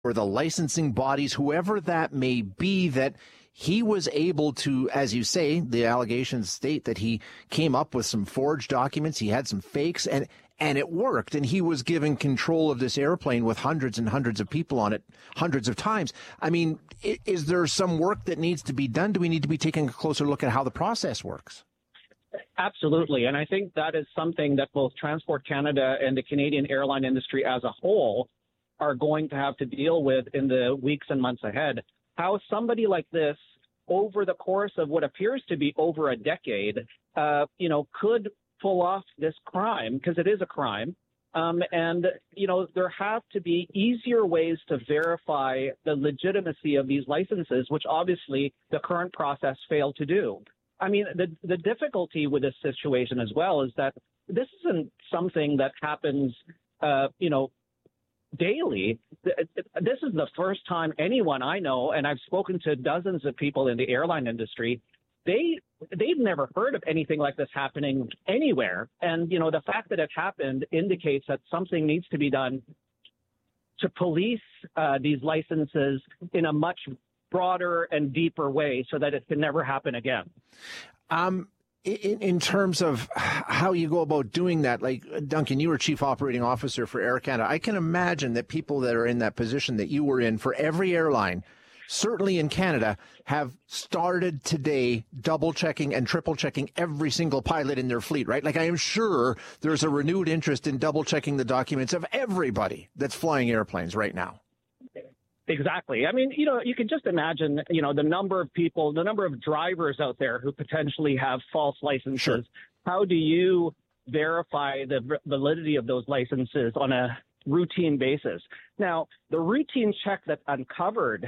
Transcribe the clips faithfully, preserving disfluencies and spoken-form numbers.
or the licensing bodies, whoever that may be, that he was able to, as you say, the allegations state that he came up with some forged documents, he had some fakes, and and it worked, and he was given control of this airplane with hundreds and hundreds of people on it hundreds of times. I mean, is there some work that needs to be done? Do we need to be taking a closer look at how the process works? Absolutely. And I think that is something that both Transport Canada and the Canadian airline industry as a whole are going to have to deal with in the weeks and months ahead. How somebody like this, over the course of what appears to be over a decade, uh, you know, could pull off this crime, because it is a crime. Um, and, you know, there have to be easier ways to verify the legitimacy of these licenses, which obviously the current process failed to do. I mean, the, the difficulty with this situation as well is that this isn't something that happens, uh, you know, daily. This is the first time anyone I know, and I've spoken to dozens of people in the airline industry, they they've never heard of anything like this happening anywhere. And, you know, the fact that it happened indicates that something needs to be done to police uh, these licenses in a much broader and deeper way so that it can never happen again. Um, in, in terms of how you go about doing that, like, Duncan, you were chief operating officer for Air Canada. I can imagine that people that are in that position that you were in for every airline, certainly in Canada, have started today double checking and triple checking every single pilot in their fleet, right? Like, I am sure there's a renewed interest in double checking the documents of everybody that's flying airplanes right now. Exactly. I mean, you know, you can just imagine, you know, the number of people, the number of drivers out there who potentially have false licenses. Sure. How do you verify the validity of those licenses on a routine basis? Now, the routine check that uncovered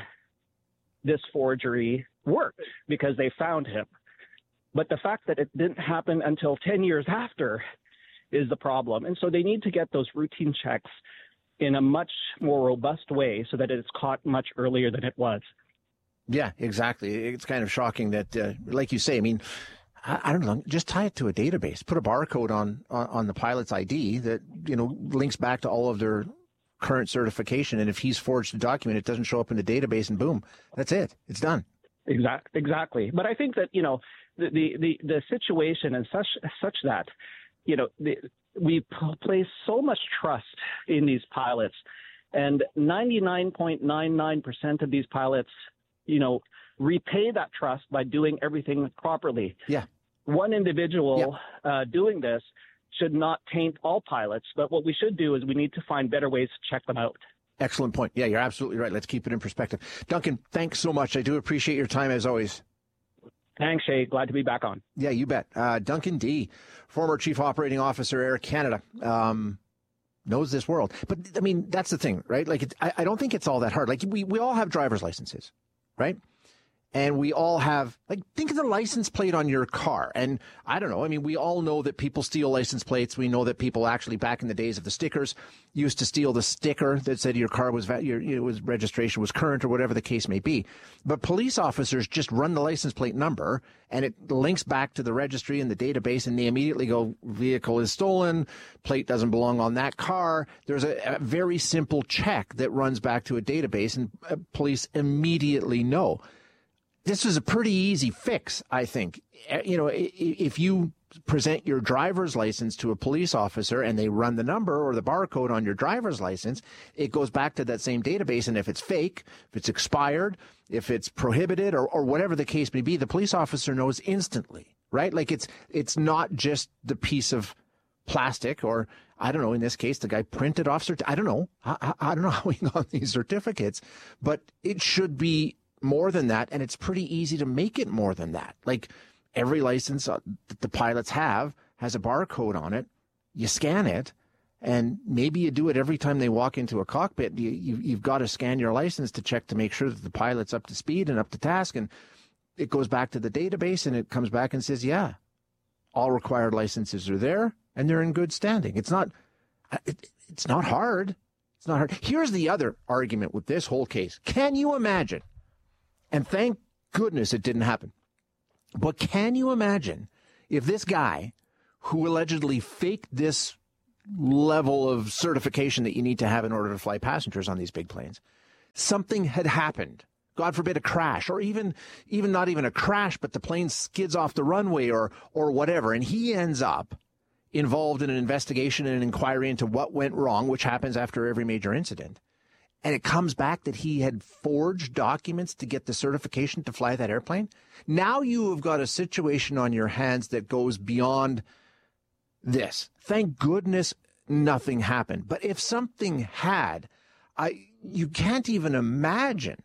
this forgery worked because they found him. But the fact that it didn't happen until ten years after is the problem. And so they need to get those routine checks in a much more robust way so that it's caught much earlier than it was. Yeah, exactly. It's kind of shocking that, uh, like you say, I mean, I, I don't know, just tie it to a database, put a barcode on, on, on the pilot's I D that, you know, links back to all of their current certification. And if he's forged a document, it doesn't show up in the database and boom, that's it. It's done. Exactly. Exactly. But I think that, you know, the, the, the, the situation is such, such that, you know, the, we p- place so much trust in these pilots, and ninety-nine point nine nine percent of these pilots, you know, repay that trust by doing everything properly. Yeah. One individual yeah. uh, doing this should not taint all pilots, but what we should do is we need to find better ways to check them out. Excellent point. Yeah, you're absolutely right. Let's keep it in perspective. Duncan, thanks so much. I do appreciate your time as always. Thanks, Shay. Glad to be back on. Yeah, you bet. Uh, Duncan Dee, former Chief Operating Officer, Air Canada, um, knows this world. But, I mean, that's the thing, right? Like, it's, I, I don't think it's all that hard. Like, we, we all have driver's licenses, right? And we all have, like, think of the license plate on your car. And I don't know. I mean, we all know that people steal license plates. We know that people actually, back in the days of the stickers, used to steal the sticker that said your car was, your, your was registration was current or whatever the case may be. But police officers just run the license plate number and it links back to the registry and the database, and they immediately go, vehicle is stolen, plate doesn't belong on that car. There's a, a very simple check that runs back to a database, and uh, police immediately know. This is a pretty easy fix, I think. You know, if you present your driver's license to a police officer and they run the number or the barcode on your driver's license, it goes back to that same database. And if it's fake, if it's expired, if it's prohibited, or, or whatever the case may be, the police officer knows instantly, right? Like, it's it's not just the piece of plastic, or I don't know, in this case, the guy printed off, cert- I don't know. I, I don't know how he got these certificates, but it should be more than that, and it's pretty easy to make it more than that. Like, every license that the pilots have has a barcode on it. You scan it, and maybe you do it every time they walk into a cockpit. You, you, you've got to scan your license to check to make sure that the pilot's up to speed and up to task, and it goes back to the database, and it comes back and says, yeah, all required licenses are there, and they're in good standing. It's not, it, it's not hard. It's not hard. Here's the other argument with this whole case. Can you imagine? And thank goodness it didn't happen. But can you imagine if this guy who allegedly faked this level of certification that you need to have in order to fly passengers on these big planes, something had happened, God forbid a crash, or even even not even a crash, but the plane skids off the runway or or whatever, and he ends up involved in an investigation and an inquiry into what went wrong, which happens after every major incident. And it comes back that he had forged documents to get the certification to fly that airplane. Now you have got a situation on your hands that goes beyond this. Thank goodness nothing happened. But if something had, I you can't even imagine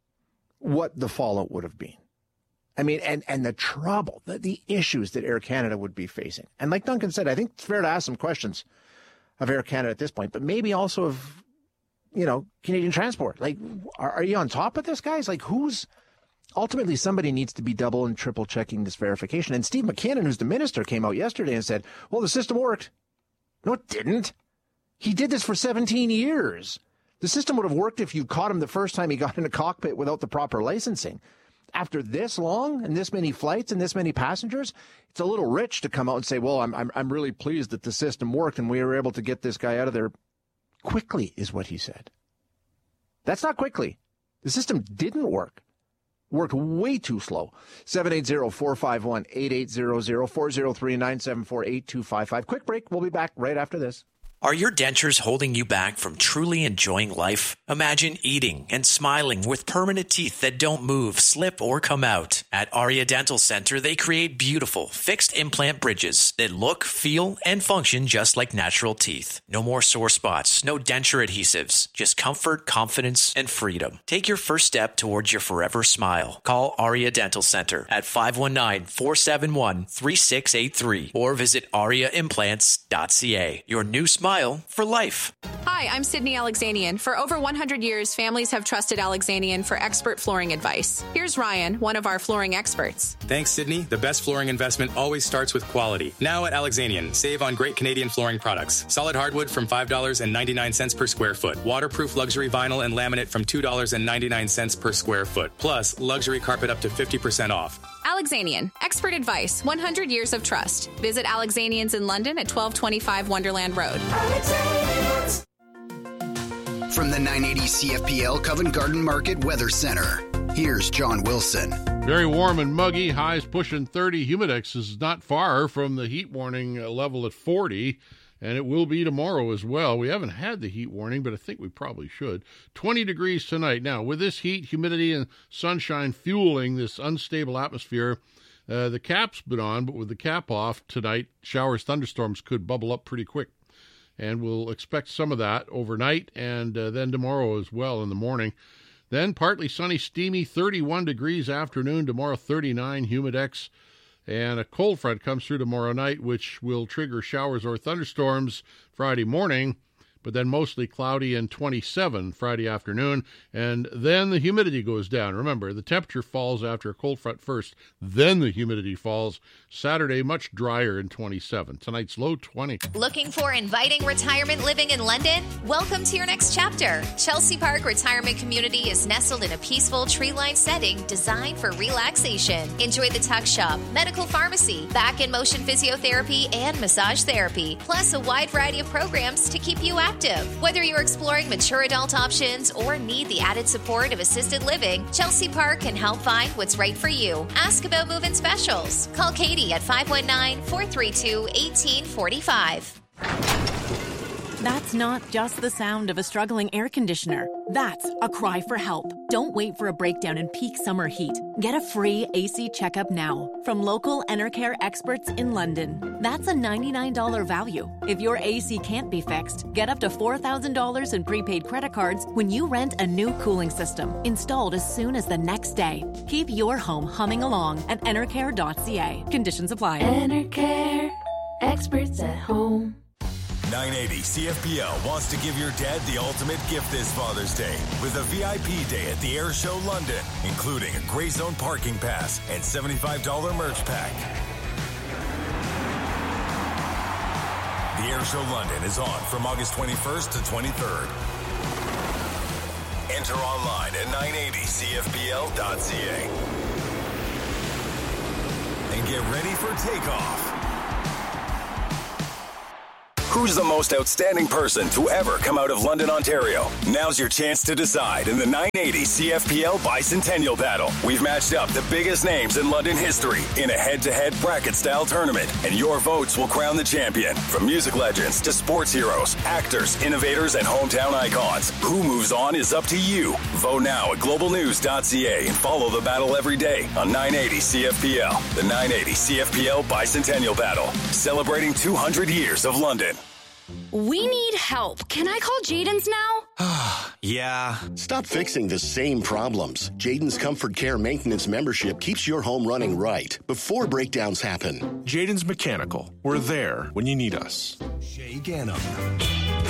what the fallout would have been. I mean, and, and the trouble, the, the issues that Air Canada would be facing. And like Duncan said, I think it's fair to ask some questions of Air Canada at this point, but maybe also of, you know, Canadian Transport. Like, are, are you on top of this, guys? Like, who's ultimately somebody needs to be double and triple checking this verification. And Steve McKinnon, who's the minister, came out yesterday and said, well, the system worked. No, it didn't. He did this for seventeen years. The system would have worked if you caught him the first time he got in a cockpit without the proper licensing. After this long and this many flights and this many passengers, it's a little rich to come out and say, well, I'm, I'm, I'm really pleased that the system worked and we were able to get this guy out of there quickly, is what he said. That's not quickly. The system didn't work. Worked way too slow. seven eight zero, four five one, eight eight zero zero, four zero three, nine seven four, eight two five five. Quick break. We'll be back right after this. Are your dentures holding you back from truly enjoying life? Imagine eating and smiling with permanent teeth that don't move, slip, or come out. At Aria Dental Center, they create beautiful, fixed implant bridges that look, feel, and function just like natural teeth. No more sore spots, no denture adhesives, just comfort, confidence, and freedom. Take your first step towards your forever smile. Call Aria Dental Center at five one nine, four seven one, three six eight three or visit aria implants dot c a. Your new smile for life. Hi, I'm Sydney Alexanian. For over one hundred years, families have trusted Alexanian for expert flooring advice. Here's Ryan, one of our flooring experts. Thanks, Sydney. The best flooring investment always starts with quality. Now at Alexanian, save on great Canadian flooring products. Solid hardwood from five dollars and ninety-nine cents per square foot. Waterproof luxury vinyl and laminate from two dollars and ninety-nine cents per square foot. Plus, luxury carpet up to fifty percent off. Alexanian, expert advice, one hundred years of trust. Visit Alexanians in London at twelve twenty-five Wonderland Road. From the nine eighty C F P L Covent Garden Market Weather Center, here's John Wilson. Very warm and muggy, highs pushing thirty. Humidex is not far from the heat warning level at forty, and it will be tomorrow as well. We haven't had the heat warning, but I think we probably should. twenty degrees tonight. Now, with this heat, humidity, and sunshine fueling this unstable atmosphere, uh, the cap's been on, but with the cap off tonight, showers, thunderstorms could bubble up pretty quick. And we'll expect some of that overnight and uh, then tomorrow as well in the morning. Then partly sunny, steamy, thirty-one degrees afternoon, tomorrow thirty-nine, humidex. And a cold front comes through tomorrow night, which will trigger showers or thunderstorms Friday morning, but then mostly cloudy and twenty-seven Friday afternoon. And then the humidity goes down. Remember, the temperature falls after a cold front first, then the humidity falls. Saturday, much drier in twenty-seven. Tonight's low twenty. Looking for inviting retirement living in London? Welcome to your next chapter. Chelsea Park Retirement Community is nestled in a peaceful tree-lined setting designed for relaxation. Enjoy the tuck shop, medical pharmacy, back and motion physiotherapy, and massage therapy, plus a wide variety of programs to keep you active. Whether you're exploring mature adult options or need the added support of assisted living, Chelsea Park can help find what's right for you. Ask about move-in specials. Call Katie at five one nine, four three two, one eight four five. That's not just the sound of a struggling air conditioner. That's a cry for help. Don't wait for a breakdown in peak summer heat. Get a free A C checkup now from local Enercare experts in London. That's a ninety-nine dollars value. If your A C can't be fixed, get up to four thousand dollars in prepaid credit cards when you rent a new cooling system, installed as soon as the next day. Keep your home humming along at enercare dot c a. Conditions apply. Enercare, experts at home. nine eighty C F P L wants to give your dad the ultimate gift this Father's Day with a V I P day at the Air Show London, including a Grey Zone parking pass and seventy-five dollars merch pack. The Air Show London is on from August twenty-first to twenty-third. Enter online at nine eighty C F P L dot c a. And get ready for takeoff. Who's the most outstanding person to ever come out of London, Ontario? Now's your chance to decide in the nine eighty C F P L Bicentennial Battle. We've matched up the biggest names in London history in a head-to-head bracket-style tournament, and your votes will crown the champion. From music legends to sports heroes, actors, innovators, and hometown icons, who moves on is up to you. Vote now at global news dot c a and follow the battle every day on nine eighty C F P L. The nine eighty C F P L Bicentennial Battle, celebrating two hundred years of London. We need help. Can I call Jaden's now? Yeah. Stop fixing the same problems. Jaden's Comfort Care Maintenance membership keeps your home running right before breakdowns happen. Jaden's Mechanical. We're there when you need us. Shay Ganem.